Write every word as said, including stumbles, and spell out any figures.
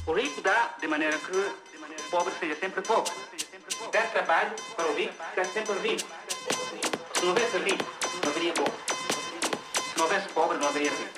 O rico dá de maneira que o pobre seja sempre pobre. Der trabalho para o rico, ficar sempre rico. Se não houvesse rico, não haveria pobre. Se não houvesse pobre, não haveria rico.